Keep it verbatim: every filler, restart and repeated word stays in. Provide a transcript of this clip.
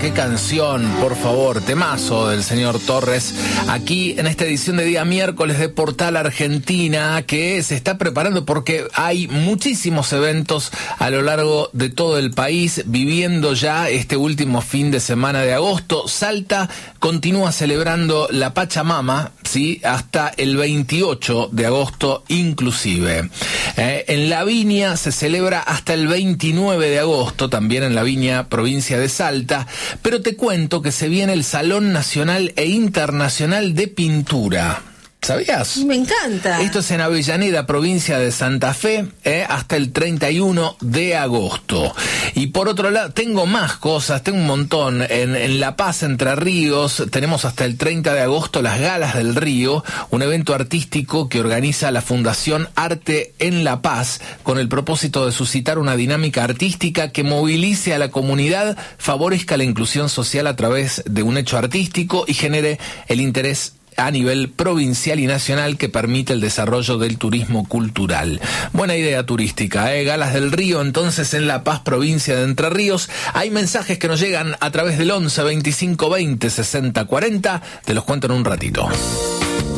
qué canción, por favor, temazo del señor Torres, aquí en esta edición de día miércoles de Portal Argentina, que se está preparando porque hay muchísimos eventos a lo largo de todo el país, viviendo ya este último fin de semana de agosto. Salta continúa celebrando la Pachamama, ¿sí?, hasta el veintiocho de agosto inclusive. Eh, en La Viña se celebra hasta el veintinueve de agosto, también en La Viña, provincia de Salta, pero te cuento que se viene el Salón Nacional e Internacional de Pintura. ¿Sabías? Me encanta. Esto es en Avellaneda, provincia de Santa Fe, eh, hasta el treinta y uno de agosto. Y por otro lado, tengo más cosas, tengo un montón. En, en La Paz, Entre Ríos, tenemos hasta el treinta de agosto las Galas del Río, un evento artístico que organiza la Fundación Arte en La Paz, con el propósito de suscitar una dinámica artística que movilice a la comunidad, favorezca la inclusión social a través de un hecho artístico y genere el interés a nivel provincial y nacional que permite el desarrollo del turismo cultural. Buena idea turística, ¿eh? Galas del Río, entonces, en La Paz, provincia de Entre Ríos. Hay mensajes que nos llegan a través del once veinticinco veinte sesenta cuarenta. Te los cuento en un ratito.